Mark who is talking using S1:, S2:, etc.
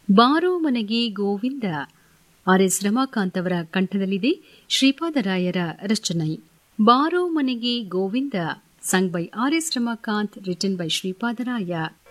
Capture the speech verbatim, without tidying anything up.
S1: ಬಾರೋ ಮನೆಗೆ Govinda R S Ramakant ಅವರ ಕಂಠದಲ್ಲಿದೆ ಶ್ರೀಪಾದರಾಯರ ರಚನೆ. ಬಾರೋ ಮನೆಗೆ Govinda sung by R S Ramakant, written by Sripadaraya.